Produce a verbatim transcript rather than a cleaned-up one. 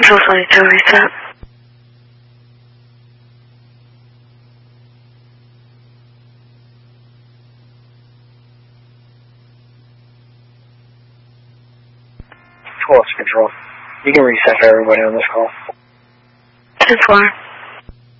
Control twenty-two, reset. Cool, it's Control. You can reset for everybody on this call. ten four.